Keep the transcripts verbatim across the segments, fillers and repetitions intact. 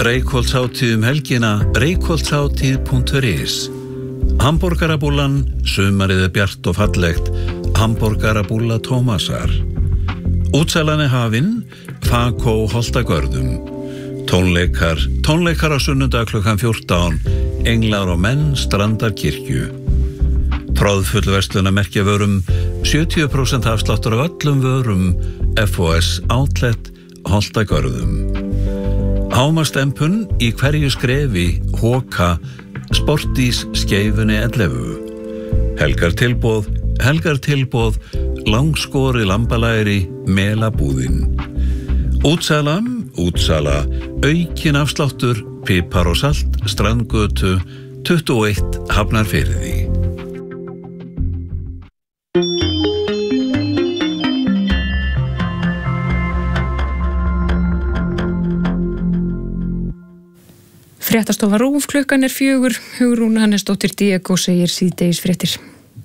Reykholtshátíð um helgina reykholtshátíð punktur is. Hamborgarabúllan, sumarið er bjart og fallegt, hamborgarabúlla Tómasar. Útsalan er hafin, Fakó Holtagörðum. Tónleikar, tónleikar á sunnudag klukkan fjórtán, Englar og menn, Strandarkirkju. Tróðfull verslunarmerkja vörum, sjötíu prósent afsláttur af öllum vörum, F O S Outlet, Holtagörðum. Hámarstempun í hverju skrefi, Hóka, Sportís skeifunni ellefu. Helgar tilboð, helgar tilboð, langskori lambalæri, Melabúðin. Útsala, útsala, aukin afsláttur, pipar og salt, Strandgötu, tuttugu og eitt Hafnarfirði. Fréttastofa RÚV, klukkan er fjögur, Hugrún Hannesdóttir Diego segir síðdegis fréttir.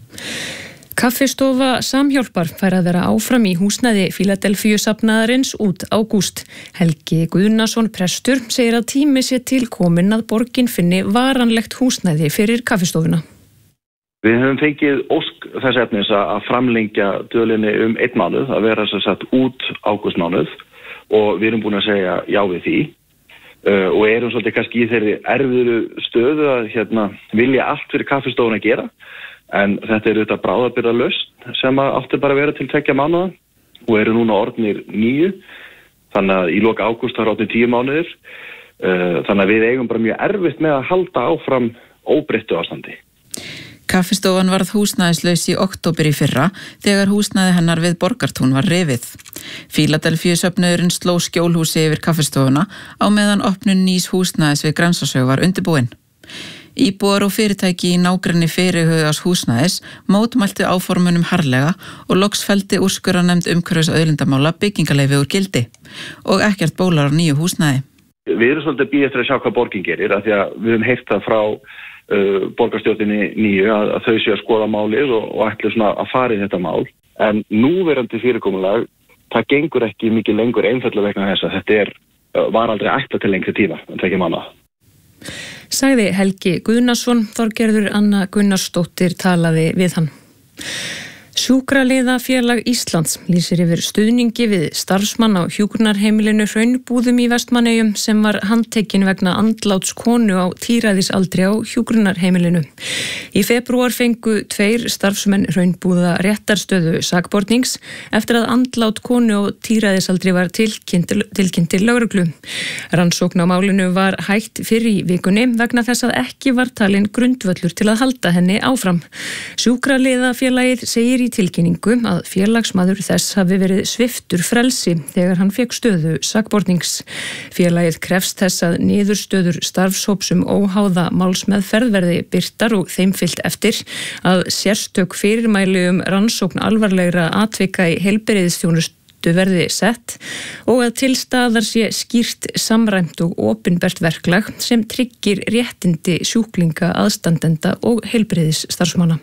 Kaffistofa Samhjálpar fær að vera áfram í húsnæði Fíladelfíu safnaðarins út ágúst. Helgi Guðnason prestur segir að tími sé til kominn að borgin finni varanlegt húsnæði fyrir kaffistofuna. Við höfum fengið ósk þess efnis að framlengja dvölinni um einn mánuð, að vera sem sagt út ágústmánuð, og við erum búin að segja já við því. Uh, og erum svolítið kannski í þeirri erfiðu stöðu að hérna, vilja allt fyrir kaffistofuna að gera, en þetta er auðvitað bráðabirgðalausn sem átti bara að vera til tveggja mánuða og eru núna orðnir níu, þannig að í lok ágúst var orðnir tíu mánuðir, uh, þannig að við eigum bara mjög erfitt með að halda áfram óbreyttu ástandi. Kaffistofan varð húsnæðislaus í október í fyrra þegar húsnæði hennar við Borgartún var rifið. Fíladelfíu söfnuðurinn sló skjólhúsi yfir kaffistofuna á meðan opnun nýs húsnæðis við Grensásveg var undirbúin. Íbúar og fyrirtæki í nágrenni fyrirhugaðs húsnæðis mótmæltu áformunum harðlega og loks felldi úrskurðarnefnd umhverfis- og auðlindamála byggingaleyfi úr gildi og ekkert bólar á nýju húsnæði. Við erum svolítið að bíða eftir að sjá hvað borgin gerir, af því að við höfum heyrt það frá uh, borgarstjórninni nýju að, að þau séu að skoða málið og, og ætlu svona að fara í þetta mál. En núverandi fyrirkomulag, það gengur ekki mikið lengur einfaldlega vegna þess að þetta er, uh, var aldrei ætlað til lengri tíma en tveggja mánaða. Sagði Helgi Guðnason, Þorgerður Anna Gunnarsdóttir talaði við hann. Sjúkraliðafélag Íslands lýsir yfir stuðningi við starfsmann á hjúkrunarheimilinu Hraunbúðum í Vestmannaeyjum sem var handtekinn vegna andláts konu á tíræðisaldri á hjúkrunarheimilinu. Í febrúar fengu tveir starfsmenn Hraunbúða réttarstöðu sakbornings eftir að andlát konu á tíræðisaldri var tilkynnt tilkynnt til lögreglu. Rannsókn á málinu var hætt fyrr í vikunni vegna þess að ekki var talin grundvöllur til að halda henni áfram. Sjúkraliðafélagið segir í tilkynningu að félagsmaður þess hafi verið sviptur frelsi þegar hann fékk stöðu sakbornings. Félagið krefst þess að niðurstöður starfshóps um óháða málsmeðferð verði birtar og þeim fylgt eftir, að sérstök fyrirmæli um rannsókn alvarlegra atvika í heilbrigðisþjónustu verði sett og að til staðar sé skýrt samræmt og opinbert verklag sem tryggir réttindi sjúklinga, aðstandenda og heilbrigðisstarfsmanna.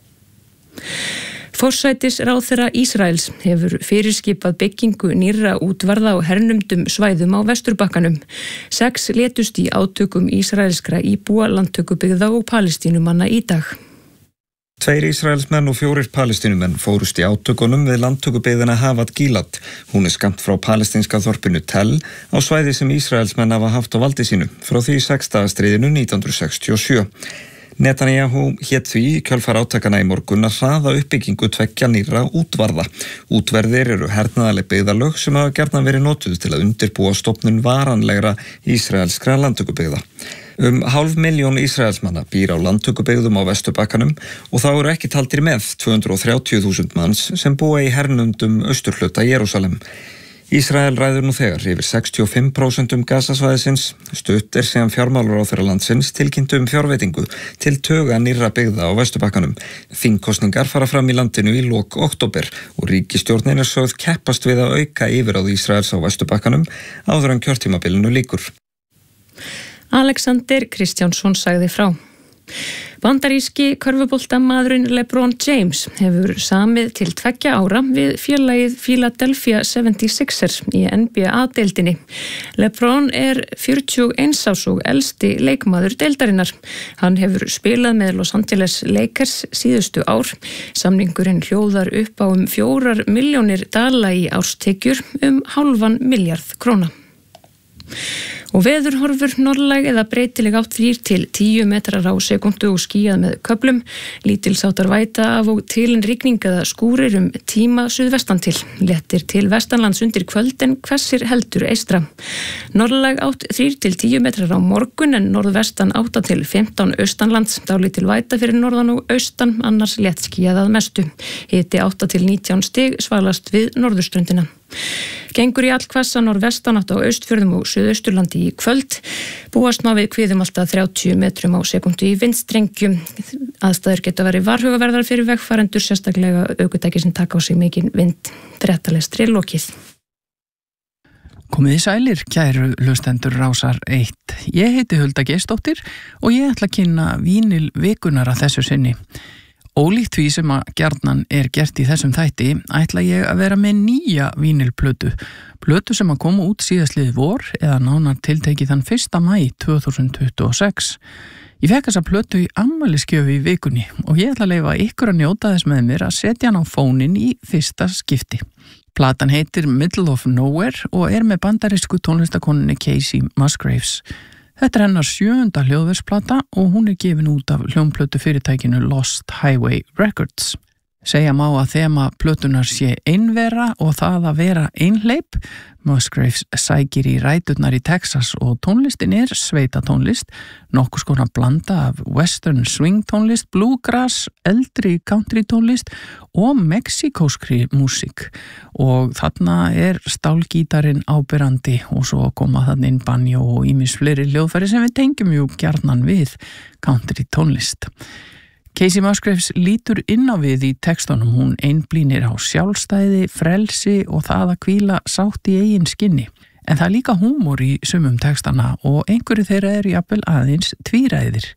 Forsætisráðherra Ísraels hefur fyrirskipað byggingu nýrra útvarða á hernumdum svæðum á Vesturbakkanum. Sex létust í átökum ísraelskra íbúa, landtökubyggða og palestínumanna í dag. Tveir Ísraelsmenn og fjórir palestínumenn fórust í átökunum við landtökubyggðina Havat Gilad. Hún er skammt frá palestínska þorpinu Tel á svæði sem Ísraelsmenn hafa haft á valdi sínu frá því í sexdaga stríðinu nítján hundruð sextíu og sjö. Netanyahu hét því í kjölfar átakana í morgun að hraða uppbyggingu tveggja nýrra útvarða. Útverðir eru hernaðarleg byggðarlög sem hafa gjarnan verið notuð til að undirbúa stofnun varanlegra ísraelskra landtökubyggða. Um hálf milljón Ísraelsmanna býr á landtökubyggðum á Vesturbakkanum og þá eru ekki taldir með tvö hundruð og þrjátíu þúsund manns sem búa í hernumdum austurhluta Jerúsalem. Ísrael ræður nú þegar yfir sextíu og fimm prósent um Gazasvæðisins. Stutt er síðan fjármálaráðherra landsins tilkynntu um fjárveitingu til tuga nýrra byggða á Vesturbakkanum. Þingkosningar fara fram í landinu í lok október og ríkisstjórnin er sögð keppast við að auka yfirráð Ísraels á Vesturbakkanum áður en kjörtímabilinu lýkur. Alexander Kristjánsson sagði frá. Bandaríski körfuboltamaðurinn LeBron James hefur samið til tveggja ára við félagið Philadelphia seventy-sixers í N B A-deildinni. LeBron er fjörutíu og eins árs og elsti leikmaður deildarinnar. Hann hefur spilað með Los Angeles Lakers síðustu ár. Samningurinn hljóðar upp á um fjórar milljónir dala í árstekjur um hálfan milljarð króna. Og veðurhorfur norðlæg eða breytileg átt þrír til tíu metrar á sekundu og skýjað með köflum, lítilsháttar væta af og til en rigning eða skúrir um tíma suðvestan til, léttir til vestanlands undir kvöld en hvessir heldur eystra. Norðlæg átt þrír til tíu metrar á morgun en norðvestan átta til fimmtán austanlands, dálítil væta fyrir norðan og austan, annars létt skýjað að mestu. Hiti átta til nítján stig, svalast við norðurströndina. Gengur í allhvassa norðvestanátt á Austfjörðum og Suðausturlandi í kvöld. Búast má við kviðum alltaf þrjátíu metrum á sekundu í vindstrengjum. Aðstæður geta verið varhugaverðar fyrir vegfarendur, sérstaklega ökutæki sem taka á sig mikinn vind. Fréttalestri lokið. Komiði sælir, kæru hlustendur Rásar eitt. Ég heiti Hulda Geirsdóttir og ég ætla að kynna vínil vikunar að þessu sinni. Ólíkt því sem að gjarnan er gert í þessum þætti, ætla ég að vera með nýja vínilplötu. Plötu sem að koma út síðastliðið vor eða nánar tiltekið þann fyrsta maí tvö þúsund tuttugu og sex. Ég fekk þessa plötu í afmælisgjöf í vikunni og ég ætla að leyfa ykkur að njóta þess með mér að setja hann á fóninn í fyrsta skipti. Platan heitir Middle of Nowhere og er með bandarísku tónlistakonunni Kacey Musgraves. Þetta er hennar sjöunda hljóðversplata og hún er gefin út af hljómplötu fyrirtækinu Lost Highway Records. Segja má að þema plötunar sé einvera og það að vera einhleip. Musgraves sækir í ræturnar í Texas og tónlistin er sveitatónlist, nokkuð skona blanda af western swing tónlist, bluegrass, eldri country tónlist og mexikóskri músík. Og þarna er stálgítarinn áberandi og svo koma þarna inn banjó og ýmis fleiri hljóðfæri sem við tengjum jú gjarnan við country tónlist. Kacey Musgraves lítur inn á við í textunum, hún einblínir á sjálfstæði, frelsi og það að hvíla sátt í eigin skinni. En það er líka húmor í sumum textana og einhverju þeirra eru jafnvel aðeins tvíræðir.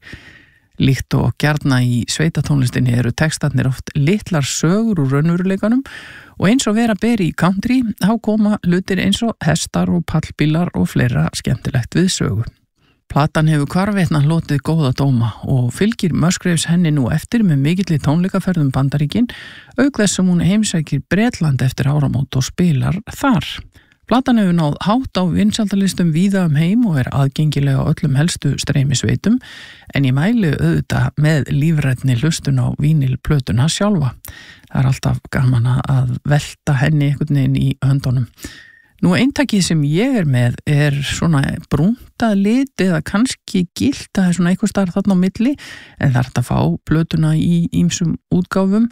Líkt og gjarna í sveitatónlistinni eru textarnir oft litlar sögur úr raunveruleikanum og eins og vera beri í country, þá koma hlutir eins og hestar og pallbílar og fleira skemmtilegt við sögu. Platan hefur hvarvetna hlotið góða dóma og fylgir Musgraves henni nú eftir með mikilli tónleikaferðum Bandaríkin, auk þess sem hún heimsækir Bretland eftir áramót og spilar þar. Platan hefur náð hátt á vinsældalistum víða um heim og er aðgengilega á öllum helstu streymisveitum, en ég mæli auðvitað með lífrænni hlustun á vínilplötuna sjálfa. Það er alltaf gaman að velta henni einhvern veginn í höndunum. Nú eintakið sem ég er með er svona brúntað lit eða kannski gilt, það er svona eitthvað starf þarna á milli, en það er að fá plötuna í ýmsum útgáfum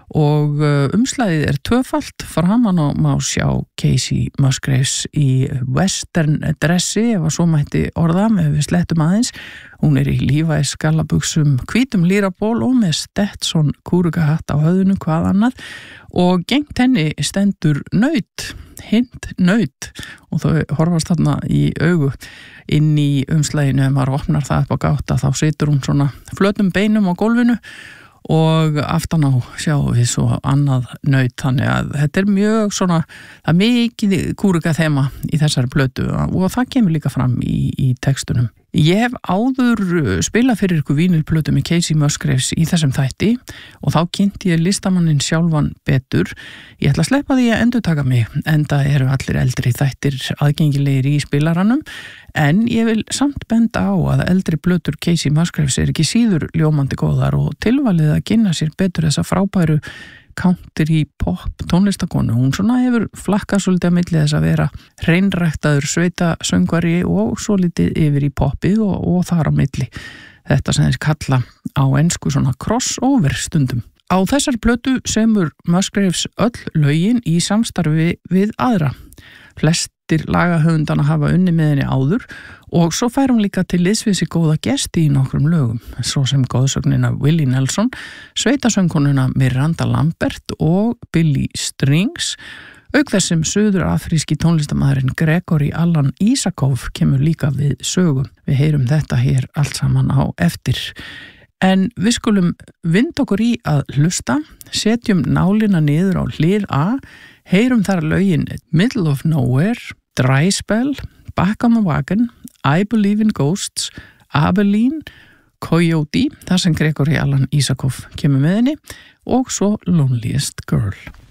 og umslagið er tvöfalt. Framan á má sjá Kacey Musgraves í western dressi, ef að svo mætti orða, ef við slettum aðeins. Hún er í Levi's gallabuxum, hvítum líraból og með Stetson kúrugahatt á höfðinu, hvað annað, og gengt henni stendur naut, hint naut, og þau horfast þarna í augu inn í umslaginu. Ef maður opnar það upp á gátt þá situr hún svona flötum beinum á gólfinu og aftan á sjáum við svo annað naut, þannig að þetta er mjög svona, það er mikið kúruga þema í þessari plötu og það kemur líka fram í, í textunum. Ég hef áður spilað fyrir ykkur vínilplötu með Kacey Musgraves í þessum þætti og þá kynnti ég listamannin sjálfan betur. Ég ætla að sleppa því að endurtaka mig, enda eru allir eldri þættir aðgengilegir í spilaranum, en ég vil samt benda á að eldri plötur Kacey Musgraves er ekki síður ljómandi góðar og tilvalið að kynna sér betur þessa frábæru country pop tónlistakonu. Hún svona hefur flakkað svolítið að milli þess að vera hreinræktaður sveitasöngvari og svolítið yfir í popið og, og þar á milli. Þetta sem þeir kalla á ensku svona crossover stundum. Á þessar plötu semur Musgraves öll lögin í samstarfi við aðra. Flestir lagahöfundana hafa unni með henni áður og svo fær hún líka til liðsvísi góða gesti í nokkrum lögum, svo sem góðsögnina Willie Nelson, sveitasöngkonuna Miranda Lambert og Billy Strings, auk þess sem suður-afríski tónlistamæðurinn Gregory Alan Isakov kemur líka við sögum. Við heyrum þetta hér allt saman á eftir. En við skulum vind okkur í að hlusta, setjum nálina niður á hlið A, heyrum þar lögin Middle of Nowhere, Dry Spell, Back on the Wagon, I Believe in Ghosts, Abilene, Coyote, þar sem Gregory Alan Isakov kemur með henni, og svo Loneliest Girl.